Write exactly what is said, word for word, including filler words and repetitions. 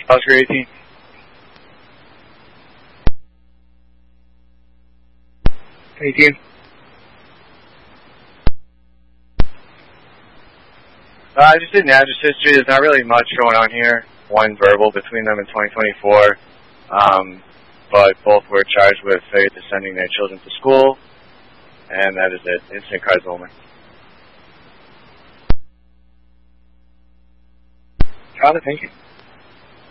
Oscar eighteen. eighteen. Uh, just in address history, there's not really much going on here. One verbal between them in twenty twenty-four, um, but both were charged with failure to sending their children to school, and that is it. Instant cards only. Got it, thank you.